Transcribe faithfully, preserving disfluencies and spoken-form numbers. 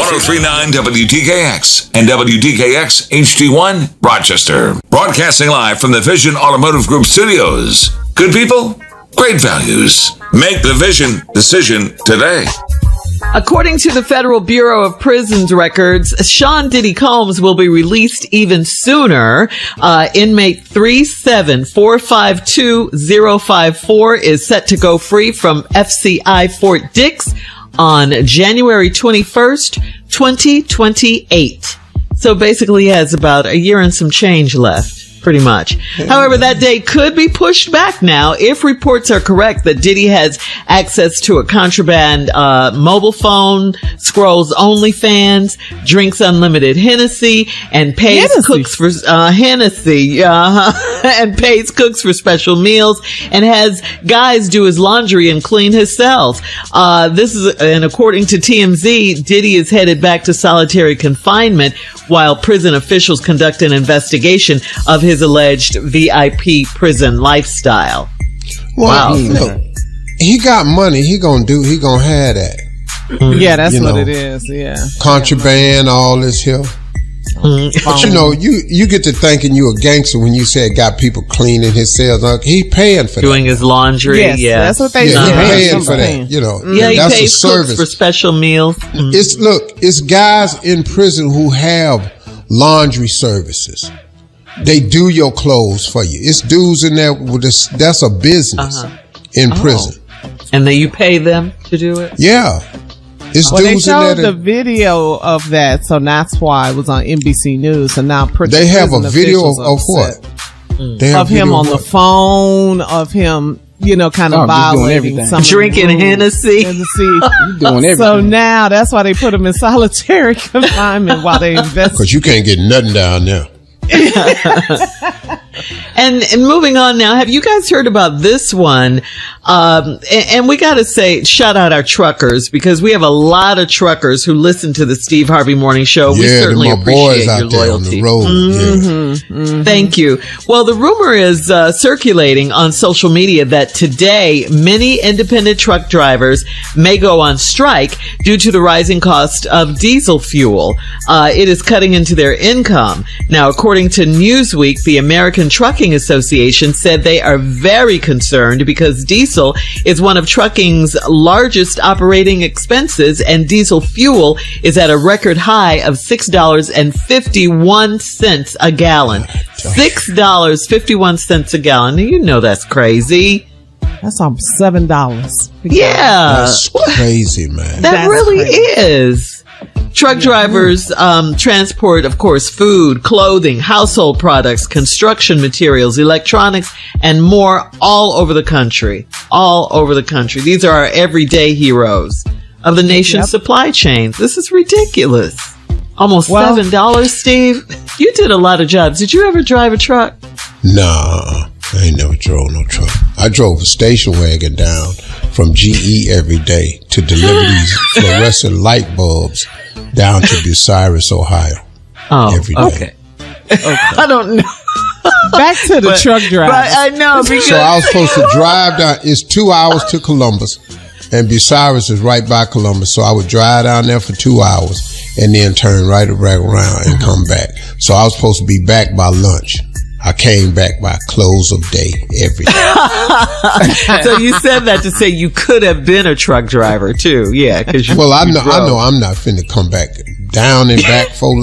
oh three point nine W D K X and W D K X H D one, Rochester. Broadcasting live from the Vision Automotive Group studios. Good people, great values. Make the Vision decision today. According to the Federal Bureau of Prisons records, Sean Diddy Combs will be released even sooner. Uh, inmate three seven four five two zero five four is set to go free from F C I Fort Dix on January twenty-first, twenty twenty-eight. So basically he has about a year and some change left. Pretty much. However, that day could be pushed back now if reports are correct that Diddy has access to a contraband uh mobile phone, scrolls OnlyFans, drinks unlimited Hennessy, and pays Hennessy. cooks for uh Hennessy, uh, and pays cooks for special meals, and has guys do his laundry and clean his cells. Uh this is, and according to T M Z, Diddy is headed back to solitary confinement while prison officials conduct an investigation of his alleged V I P prison lifestyle. Well, wow. Look, he got money. He gonna do, he gonna have that. Mm-hmm. Yeah, that's you what know, it is. Yeah. Contraband, all this here. Mm-hmm. But you know, you, you get to thinking you a gangster when you said got people cleaning his cells. Like, he paying for Doing that. his laundry. Yes, yeah. That's what they yeah, do. He paying for that. You know, yeah, he that's pays a service. cooks for special meals. Mm-hmm. It's, look, it's guys in prison who have laundry services. They do your clothes for you. It's dudes in there with this, that's a business uh-huh. in oh. prison. And then you pay them to do it? Yeah. It's well, dudes they showed in there the video of that, so that's why it was on N B C News. And now they have a video of, of what? Mm. They have of him on of the phone, of him, you know, kind of oh, violating some drinking Hennessy. Hennessy. You doing everything. So now that's why they put him in solitary confinement while they investigate. Because you can't get nothing down there. and, and moving on now, have you guys heard about this one? Um, and, and we got to say, shout out our truckers, because we have a lot of truckers who listen to the Steve Harvey Morning Show. Yeah, we certainly my appreciate boys out your there loyalty. On the road. Mm-hmm. Yeah. Mm-hmm. Thank you. Well, the rumor is uh, circulating on social media that today many independent truck drivers may go on strike due to the rising cost of diesel fuel. Uh, it is cutting into their income. Now, according to Newsweek, the American Trucking Association said they are very concerned because diesel is one of trucking's largest operating expenses, and diesel fuel is at a record high of six dollars and fifty-one cents a gallon. six dollars and fifty-one cents a gallon. You know that's crazy. That's almost seven dollars. Yeah. That's crazy, man. That That's really crazy. is. Truck drivers um, transport, of course, food, clothing, household products, construction materials, electronics, and more all over the country. All over the country. These are our everyday heroes of the nation's yep. supply chains. This is ridiculous. Almost well, seven dollars, Steve. You did a lot of jobs. Did you ever drive a truck? Nah, I ain't never drove no truck. I drove a station wagon down from G E every day to deliver these fluorescent light bulbs down to Bucyrus, Ohio. Oh, every day. Okay. okay. I don't know. Back to the but, truck driver. I know. Because so I was supposed to drive down. It's two hours to Columbus, and Bucyrus is right by Columbus. So I would drive down there for two hours and then turn right around and come back. So I was supposed to be back by lunch. I came back by close of day every day. So you said that to say you could have been a truck driver too, yeah? Because well, I know, I know, I'm not finna come back down and back for